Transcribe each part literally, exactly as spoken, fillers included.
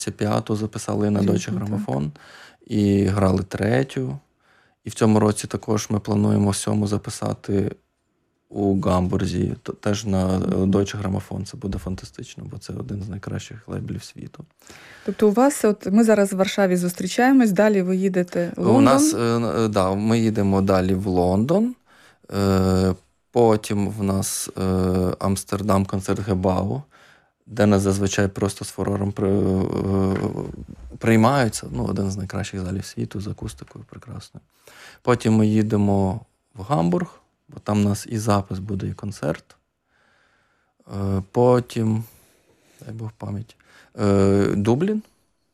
п'яту записали на Різні, Deutsche так. Grammophon і грали третю. І в цьому році також ми плануємо сьому записати у Гамбурзі, то- теж на е, Deutsche Grammophon. Це буде фантастично, бо це один з найкращих лейблів світу. Тобто у вас, от ми зараз в Варшаві зустрічаємось, далі ви їдете в Лондон. У нас, е, е, да, ми їдемо далі в Лондон, е, потім в нас е, Амстердам, концерт-гебау, де нас зазвичай просто з фурором при, е, приймаються. Ну, один з найкращих залів світу з акустикою прекрасною. Потім ми їдемо в Гамбург, бо там у нас і запис буде, і концерт. Е, Потім, дай Бог пам'ять, е, Дублін.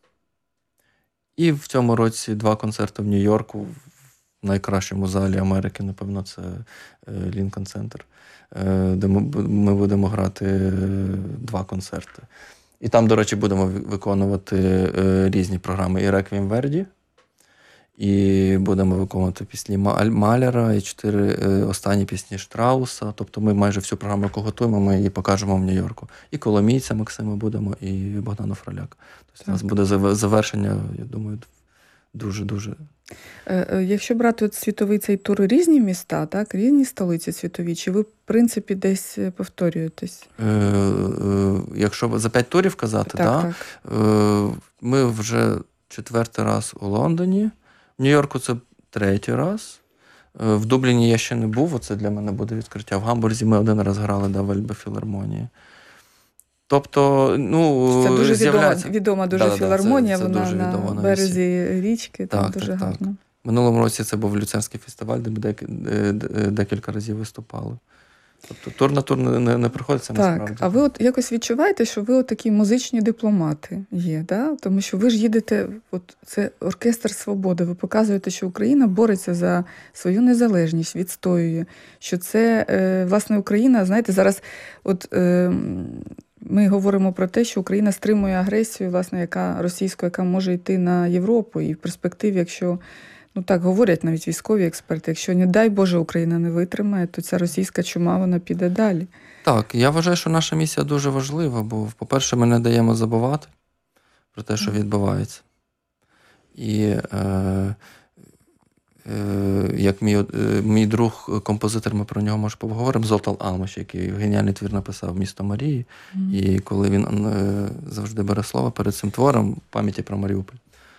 І в цьому році два концерти в Нью-Йорку в найкращому залі Америки, напевно, це Лінкольн Центр, де ми, бу- ми будемо грати е, два концерти. І там, до речі, будемо ви- виконувати е, різні програми і Реквієм Верді, і будемо виконувати пісні Маль- Маляра, і чотири е, останні пісні Штрауса. Тобто ми майже всю програму, яку готуємо, ми її покажемо в Нью-Йорку. І Коломійця Максима будемо, і Богдану Фроляк. Тобто у нас буде зав- завершення, я думаю, дуже-дуже. Е, е, Якщо брати от світовий цей тур, різні міста, так, різні столиці світові, чи ви, в принципі, десь е, повторюєтесь? Е, е, Якщо за п'ять турів казати, Так, да, так. е, ми вже четвертий раз у Лондоні, в Нью-Йорку це третій раз. Е, В Дубліні я ще не був, оце для мене буде відкриття. В Гамбурзі ми один раз грали, да, в Ельбе-філармонії. Тобто, ну, Це дуже відома, з'являється. відома дуже Да-да-да, філармонія, це- це вона дуже на відома на березі річки, там Так, дуже так, так. гарно. Минулому році це був Люцернський фестиваль, де ми дек- е, д- е, декілька разів виступали. Тобто тур на тур не, не, не приходиться Так, насправді. а ви от якось відчуваєте, що ви от такі музичні дипломати є, да? Тому що ви ж їдете, от це оркестр свободи, ви показуєте, що Україна бореться за свою незалежність, відстоює, що це, е, власне, Україна, знаєте, зараз от е, ми говоримо про те, що Україна стримує агресію, власне, яка російську, яка може йти на Європу, і в перспективі, якщо, ну так говорять навіть військові експерти, якщо, не дай Боже, Україна не витримає, то ця російська чума, вона піде далі. Так, я вважаю, що наша місія дуже важлива, бо, по-перше, ми не даємо забувати про те, що відбувається. І е, е, як мій, от- е, мій друг, композитор, ми про нього, може, поговоримо, Золтан Алмаш, який геніальний твір написав «Місто Марії». Мгм. І коли він е, завжди бере слово перед цим твором пам'яті про Маріуполь.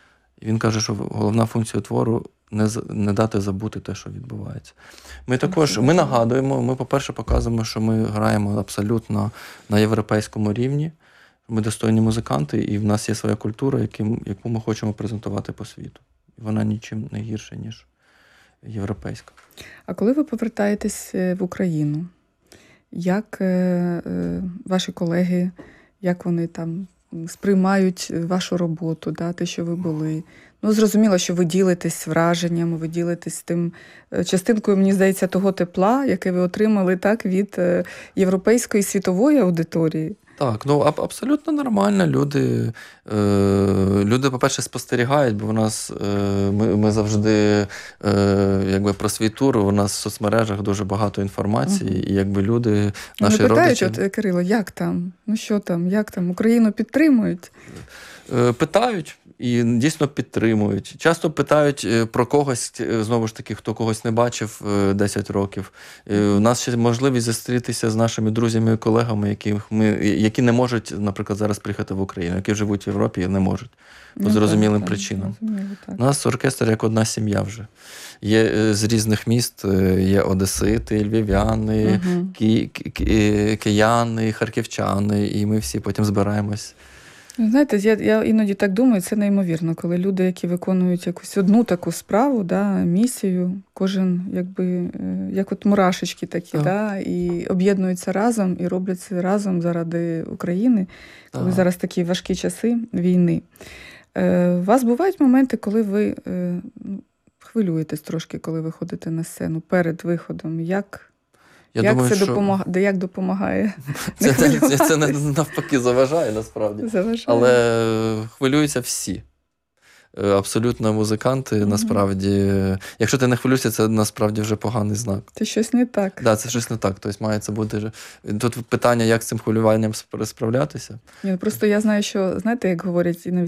І він каже, що головна функція твору не, з- не дати забути те, що відбувається. Ми також ми нагадуємо, ми, по-перше, показуємо, що ми граємо абсолютно на європейському рівні. Ми достойні музиканти, і в нас є своя культура, яким, яку ми хочемо презентувати по світу. І вона нічим не гірша, ніж європейська. А коли ви повертаєтесь е, в Україну, як е, е, ваші колеги, як вони там сприймають вашу роботу, да, те, що ви були? Ну, зрозуміло, що ви ділитесь враженнями, ви ділитесь тим е, частинкою, мені здається, того тепла, яке ви отримали так від е, європейської світової аудиторії. Так, ну аб- абсолютно нормально. Люди, е, люди, по-перше, спостерігають, бо в нас е, ми, ми завжди е, якби про свій тур, у нас в соцмережах дуже багато інформації, і якби люди, Вони наші питають, родичі. от, е, Кирило, як там? Ну що там, як там? Україну підтримують? Е, Питають і дійсно підтримують. Часто питають е, про когось, е, знову ж таки, хто когось не бачив е, десять років. Е, У нас ще можливість зустрітися з нашими друзями і колегами, яких ми, які не можуть, наприклад, зараз приїхати в Україну, які живуть в Європі і не можуть. По Ну, зрозумілим так, так, причинам. зрозуміло, так. У нас оркестр як одна сім'я вже. Є е, з різних міст, е, є одесити, львів'яни, Мгм. ки- ки- е, кияни, харківчани, і ми всі потім збираємось. Ну, знаєте, я, я іноді так думаю, це неймовірно, коли люди, які виконують якусь одну таку справу, да, місію, кожен якби, е, як от мурашечки такі, Так. да, і об'єднуються разом, і роблять це разом заради України, коли Так. зараз такі важкі часи війни. Е, у вас бувають моменти, коли ви е, ну, хвилюєтесь трошки, коли ви ходите на сцену перед виходом? Як, Я як, думаю, це що допомагає, як допомагає? це, не це, це, це не навпаки заважає насправді. Заважає? Але хвилюються всі. е, абсолютно музиканти, Мгм. насправді. Якщо ти не хвилюєшся, це насправді вже поганий знак. Це щось не так. Так, да, це щось не так. Тобто має це бути. Тут питання, як з цим хвилюванням спра- справлятися. Ні, ну просто я знаю, що знаєте, як говорять і навіть